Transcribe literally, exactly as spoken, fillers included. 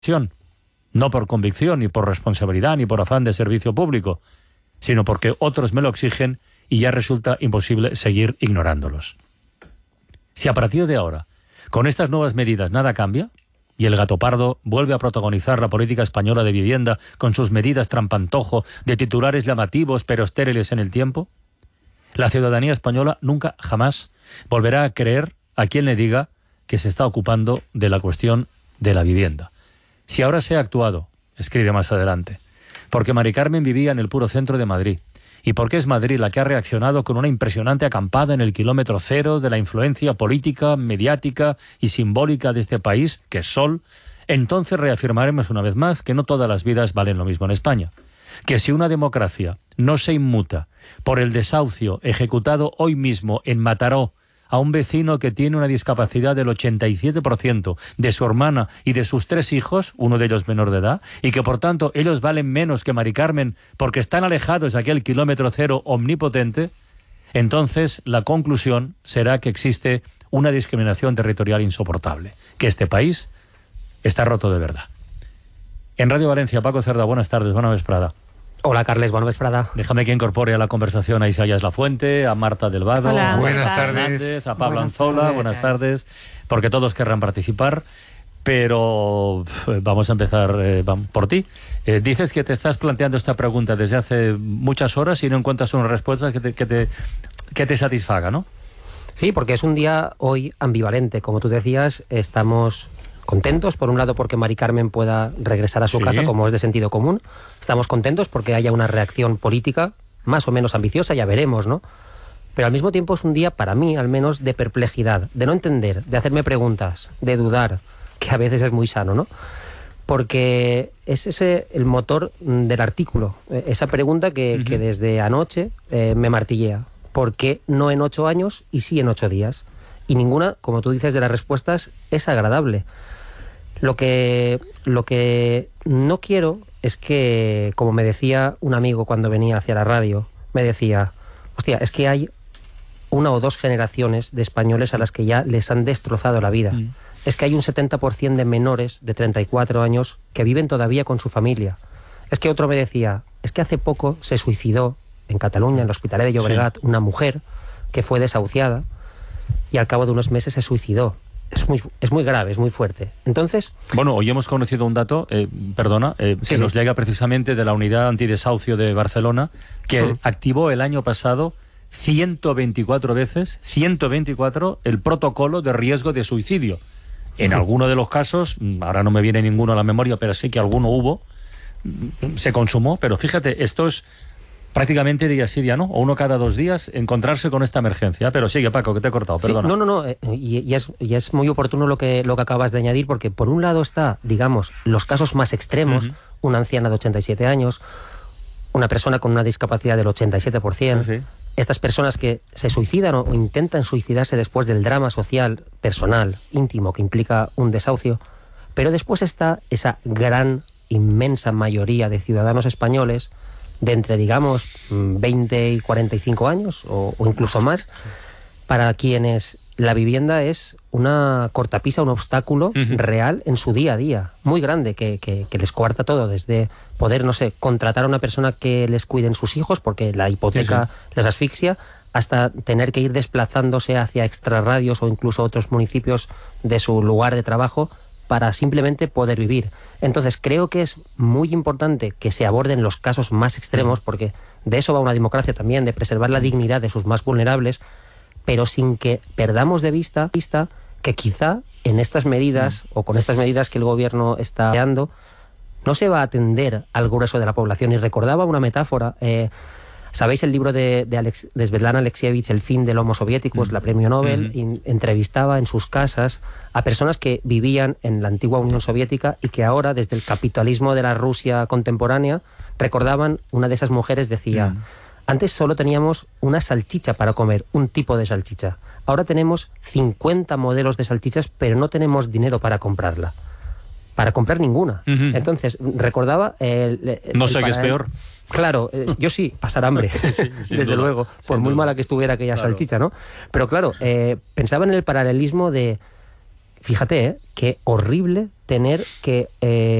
no por convicción, ni por responsabilidad, ni por afán de servicio público, sino porque otros me lo exigen y ya resulta imposible seguir ignorándolos. Si a partir de ahora, con estas nuevas medidas, nada cambia, y el gato pardo vuelve a protagonizar la política española de vivienda con sus medidas trampantojo de titulares llamativos pero estériles en el tiempo, la ciudadanía española nunca jamás volverá a creer a quien le diga que se está ocupando de la cuestión de la vivienda. Si ahora se ha actuado, escribe más adelante, porque Mari Carmen vivía en el puro centro de Madrid, y porque es Madrid la que ha reaccionado con una impresionante acampada en el kilómetro cero de la influencia política, mediática y simbólica de este país, que es Sol, entonces reafirmaremos una vez más que no todas las vidas valen lo mismo en España. Que si una democracia no se inmuta por el desahucio ejecutado hoy mismo en Mataró a un vecino que tiene una discapacidad del ochenta y siete por ciento de su hermana y de sus tres hijos, uno de ellos menor de edad, y que por tanto ellos valen menos que Mari Carmen porque están alejados de aquel kilómetro cero omnipotente, entonces la conclusión será que existe una discriminación territorial insoportable, que este país está roto de verdad. En Radio Valencia, Paco Cerda, buenas tardes, buena vesprada. Hola, Carles, buena vesprada. Déjame que incorpore a la conversación a Isaías Lafuente, a Marta del Vado, Hola, a buenas Fernández, tardes. a Pablo Buenas Anzola, tardes. buenas tardes, porque todos querrán participar, pero pf, vamos a empezar eh, vam- por ti. Eh, dices que te estás planteando esta pregunta desde hace muchas horas y no encuentras una respuesta que te, que te, que te satisfaga, ¿no? Sí, porque es un día hoy ambivalente. Como tú decías, estamos contentos, por un lado, porque Mari Carmen pueda regresar a su Sí. casa, como es de sentido común. Estamos contentos porque haya una reacción política más o menos ambiciosa, ya veremos, ¿no? Pero al mismo tiempo es un día, para mí, al menos, de perplejidad, de no entender, de hacerme preguntas, de dudar, que a veces es muy sano, ¿no? Porque es ese el motor del artículo, eh, esa pregunta que, Ujú. que desde anoche eh, me martillea. ¿Por qué no en ocho años y sí en ocho días? Y ninguna, como tú dices, de las respuestas es agradable. Lo que, lo que no quiero es que, como me decía un amigo cuando venía hacia la radio, me decía, hostia, es que hay una o dos generaciones de españoles a las que ya les han destrozado la vida. Mm. Es que hay un setenta por ciento de menores de treinta y cuatro años que viven todavía con su familia. Es que otro me decía, es que hace poco se suicidó en Cataluña, en el Hospitalet de Llobregat, una mujer que fue desahuciada y al cabo de unos meses se suicidó. Es muy, es muy grave, es muy fuerte. Entonces... Bueno, hoy hemos conocido un dato, eh, perdona, eh, Sí, que sí. nos llega precisamente de la unidad antidesahucio de Barcelona, que Ujú. activó el año pasado ciento veinticuatro veces, ciento veinticuatro, el protocolo de riesgo de suicidio. En Ujú. alguno de los casos, mm, ahora no me viene ninguno a la memoria, pero sí que alguno hubo, mm, se consumó, pero fíjate, esto es prácticamente día sí, día no, o uno cada dos días, encontrarse con esta emergencia. Pero sigue, Paco, que te he cortado, Sí, perdona. no, no, no, eh, y, y es, y es muy oportuno lo que, lo que acabas de añadir, porque por un lado está, digamos, los casos más extremos, Ujú. una anciana de ochenta y siete años, una persona con una discapacidad del ochenta y siete por ciento, Sí, sí. estas personas que se suicidan o, o intentan suicidarse después del drama social, personal, íntimo, que implica un desahucio, pero después está esa gran, inmensa mayoría de ciudadanos españoles de entre, digamos, veinte y cuarenta y cinco años o, o incluso más, para quienes la vivienda es una cortapisa, un obstáculo Ujú. real en su día a día, muy grande, que, que, que les coarta todo, desde poder, no sé, contratar a una persona que les cuiden sus hijos porque la hipoteca Sí, les asfixia, hasta tener que ir desplazándose hacia extrarradios o incluso otros municipios de su lugar de trabajo para simplemente poder vivir. Entonces creo que es muy importante que se aborden los casos más extremos, porque de eso va una democracia también, de preservar la dignidad de sus más vulnerables, pero sin que perdamos de vista, vista que quizá en estas medidas o con estas medidas que el gobierno está creando no se va a atender al grueso de la población. Y recordaba una metáfora, eh, ¿sabéis el libro de, de, Alex, de Svetlana Alexievich, El fin del Homo Soviéticus, Mm. la premio Nobel? Mm. Y entrevistaba en sus casas a personas que vivían en la antigua Unión Soviética y que ahora, desde el capitalismo de la Rusia contemporánea, recordaban, una de esas mujeres decía, Mm. antes solo teníamos una salchicha para comer, un tipo de salchicha. Ahora tenemos cincuenta modelos de salchichas, pero no tenemos dinero para comprarla. Para comprar ninguna. Ujú. Entonces, recordaba... El, el- No el sé qué es paralel- peor. Claro, eh, yo sí, pasar hambre, sí, sin desde duda, luego, por sin muy duda. mala que estuviera aquella Claro. salchicha, ¿no? Pero claro, eh, pensaba en el paralelismo de fíjate, ¿eh? Qué horrible tener que... Eh,